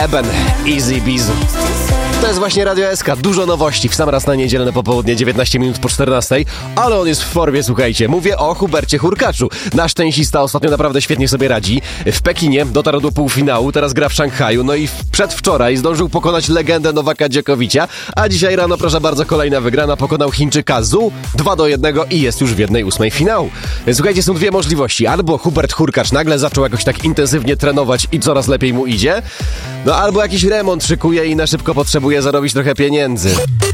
Eben, Easy Beezy. To jest właśnie Radio SK. Dużo nowości w sam raz na niedzielne popołudnie, 19 minut po 14, ale on jest w formie, słuchajcie. Mówię o Hubercie Hurkaczu. Nasz tenisista ostatnio naprawdę świetnie sobie radzi. W Pekinie dotarł do półfinału, teraz gra w Szanghaju, no i przedwczoraj zdążył pokonać legendę Nowaka Djokovicia, a dzisiaj rano, proszę bardzo, kolejna wygrana. Pokonał Chińczyka Zhu 2-1 i jest już w 1/8 finału. Słuchajcie, są dwie możliwości. Albo Hubert Hurkacz nagle zaczął jakoś tak intensywnie trenować i coraz lepiej mu idzie, no albo jakiś remont szykuje i na szybko potrzebuje zarobić trochę pieniędzy.